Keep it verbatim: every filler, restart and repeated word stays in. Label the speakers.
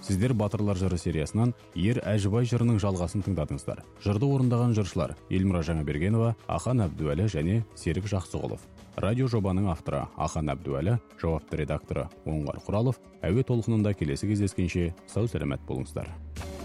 Speaker 1: Сіздер Батырлар жыры сериясынан Ер Әжібай жырының жалғасын тыңдадыңыздар. Жырды орындаған жыршылар Елмира Жаңабергенова, Ахан Әбдуәлі және Серік Жақсығұлов. Радио жобаның авторы Ахан Әбдуәлі, жауапты редакторы Оңғар Құралов. Әуе толқынында келесі кездескенше сау сәлемет болыңыздар.